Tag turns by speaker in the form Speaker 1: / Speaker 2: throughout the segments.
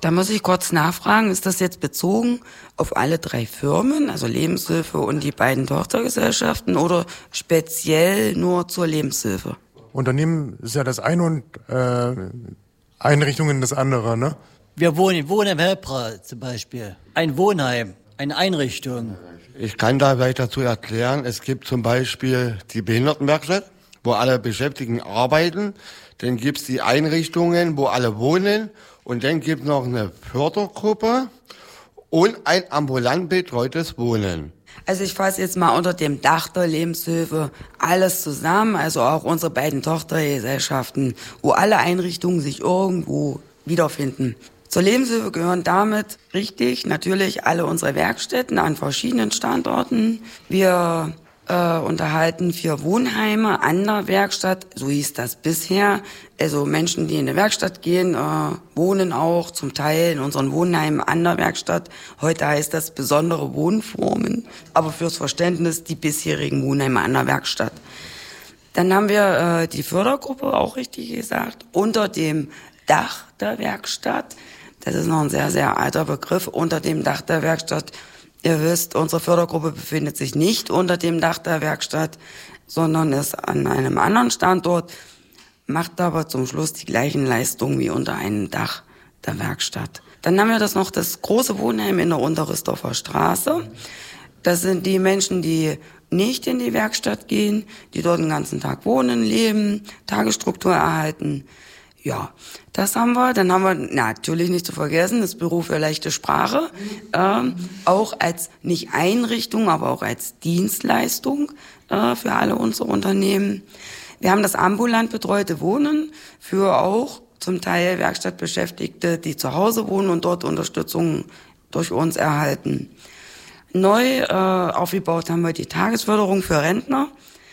Speaker 1: Da muss ich kurz nachfragen, ist das jetzt bezogen auf alle 3 Firmen, also Lebenshilfe und die beiden Tochtergesellschaften oder speziell nur zur Lebenshilfe?
Speaker 2: Unternehmen ist ja das eine und Einrichtungen das andere, ne?
Speaker 3: Wir wohnen im Helpra zum Beispiel. Ein Wohnheim, eine Einrichtung.
Speaker 4: Ich kann da vielleicht dazu erklären, es gibt zum Beispiel die Behindertenwerkstatt, wo alle Beschäftigten arbeiten. Dann gibt's die Einrichtungen, wo alle wohnen. Und dann gibt's noch eine Fördergruppe und ein ambulant betreutes Wohnen.
Speaker 1: Also ich fasse jetzt mal unter dem Dach der Lebenshilfe alles zusammen, also auch unsere beiden Tochtergesellschaften, wo alle Einrichtungen sich irgendwo wiederfinden. Zur Lebenshilfe gehören damit richtig natürlich alle unsere Werkstätten an verschiedenen Standorten. Wir unterhalten 4 Wohnheime an der Werkstatt, so hieß das bisher. Also Menschen, die in eine Werkstatt gehen, wohnen auch zum Teil in unseren Wohnheimen an der Werkstatt. Heute heißt das besondere Wohnformen, aber fürs Verständnis die bisherigen Wohnheime an der Werkstatt. Dann haben wir die Fördergruppe, auch richtig gesagt, unter dem Dach der Werkstatt. Das ist noch ein sehr, sehr alter Begriff, unter dem Dach der Werkstatt. Ihr wisst, unsere Fördergruppe befindet sich nicht unter dem Dach der Werkstatt, sondern ist an einem anderen Standort, macht aber zum Schluss die gleichen Leistungen wie unter einem Dach der Werkstatt. Dann haben wir das große Wohnheim in der Unterrüsdorfer Straße. Das sind die Menschen, die nicht in die Werkstatt gehen, die dort den ganzen Tag wohnen, leben, Tagesstruktur erhalten. Ja, das haben wir. Dann haben wir natürlich nicht zu vergessen das Büro für leichte Sprache, auch als nicht Einrichtung, aber auch als Dienstleistung für alle unsere Unternehmen. Wir haben das ambulant betreute Wohnen für auch zum Teil Werkstattbeschäftigte, die zu Hause wohnen und dort Unterstützung durch uns erhalten. Neu aufgebaut haben wir die Tagesförderung für Rentner.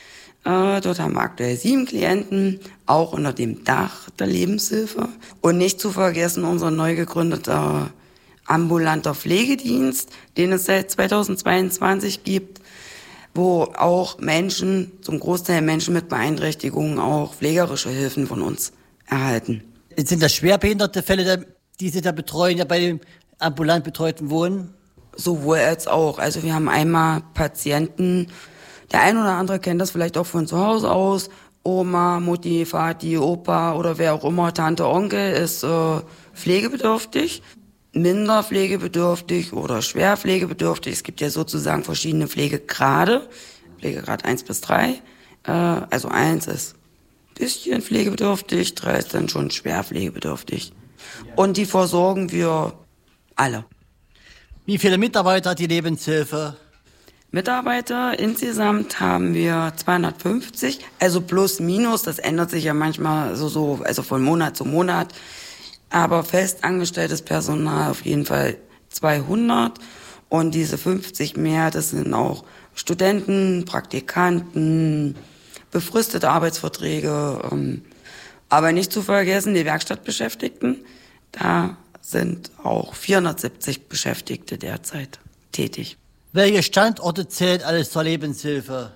Speaker 1: Dort haben wir aktuell 7 Klienten, auch unter dem Dach der Lebenshilfe. Und nicht zu vergessen unser neu gegründeter ambulanter Pflegedienst, den es seit 2022 gibt, wo auch Menschen, zum Großteil Menschen mit Beeinträchtigungen, auch pflegerische Hilfen von uns erhalten.
Speaker 3: Sind das schwerbehinderte Fälle, die Sie da betreuen, ja bei dem ambulant betreuten Wohnen?
Speaker 1: Sowohl als auch. Also wir haben einmal Patienten, der ein oder andere kennt das vielleicht auch von zu Hause aus. Oma, Mutti, Vati, Opa oder wer auch immer, Tante, Onkel ist pflegebedürftig, minder pflegebedürftig oder schwer pflegebedürftig. Es gibt ja sozusagen verschiedene Pflegegrade, Pflegegrad 1 bis 3. Also 1 ist ein bisschen pflegebedürftig, 3 ist dann schon schwer pflegebedürftig. Und die versorgen wir alle.
Speaker 3: Wie viele Mitarbeiter hat die Lebenshilfe?
Speaker 1: Mitarbeiter insgesamt haben wir 250, also plus minus, das ändert sich ja manchmal also von Monat zu Monat, aber fest angestelltes Personal auf jeden Fall 200 und diese 50 mehr, das sind auch Studenten, Praktikanten, befristete Arbeitsverträge, aber nicht zu vergessen die Werkstattbeschäftigten, da sind auch 470 Beschäftigte derzeit tätig.
Speaker 3: Welche Standorte zählt alles zur Lebenshilfe?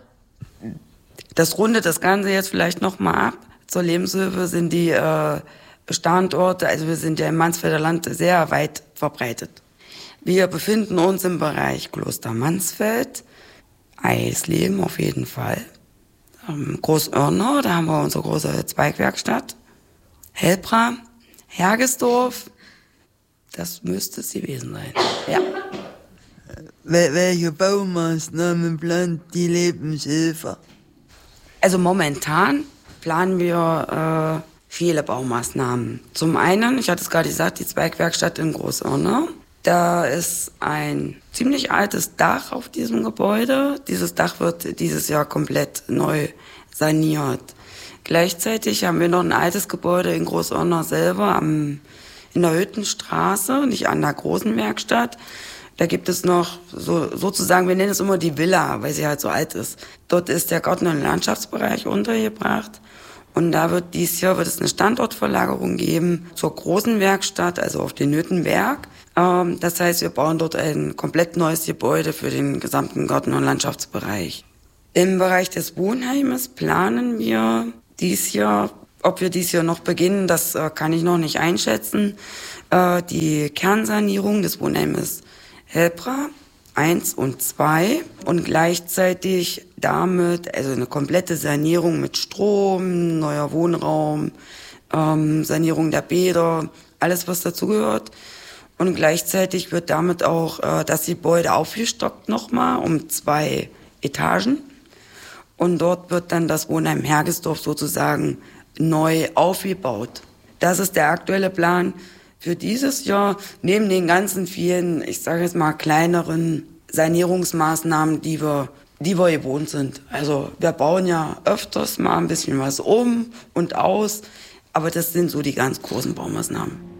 Speaker 1: Das rundet das Ganze jetzt vielleicht nochmal ab. Zur Lebenshilfe sind die Standorte, also wir sind ja im Mansfelder Land sehr weit verbreitet. Wir befinden uns im Bereich Kloster Mansfeld, Eisleben auf jeden Fall, Großoernau, da haben wir unsere große Zweigwerkstatt, Helpra, Hergesdorf, das müsste es gewesen sein, ja.
Speaker 5: Welche Baumaßnahmen plant die Lebenshilfe?
Speaker 1: Also momentan planen wir viele Baumaßnahmen. Zum einen, ich hatte es gerade gesagt, die Zweigwerkstatt in Großoernau. Da ist ein ziemlich altes Dach auf diesem Gebäude. Dieses Dach wird dieses Jahr komplett neu saniert. Gleichzeitig haben wir noch ein altes Gebäude in Großoernau selber in der Hüttenstraße, nicht an der großen Werkstatt. Da gibt es noch sozusagen, wir nennen es immer die Villa, weil sie halt so alt ist. Dort ist der Garten- und Landschaftsbereich untergebracht. Und da wird dieses Jahr es eine Standortverlagerung geben zur großen Werkstatt, also auf den Hüttenberg. Das heißt, wir bauen dort ein komplett neues Gebäude für den gesamten Garten- und Landschaftsbereich. Im Bereich des Wohnheimes planen wir dieses Jahr, ob wir dieses Jahr noch beginnen, das kann ich noch nicht einschätzen. Die Kernsanierung des Wohnheimes Helbra 1 und 2 und gleichzeitig damit, also eine komplette Sanierung mit Strom, neuer Wohnraum, Sanierung der Bäder, alles was dazugehört. Und gleichzeitig wird damit auch das Gebäude aufgestockt nochmal um 2 Etagen. Und dort wird dann das Wohnheim Hergesdorf sozusagen neu aufgebaut. Das ist der aktuelle Plan für dieses Jahr, neben den ganzen vielen, ich sage jetzt mal, kleineren Sanierungsmaßnahmen, die wir gewohnt sind. Also wir bauen ja öfters mal ein bisschen was um und aus, aber das sind so die ganz großen Baumaßnahmen.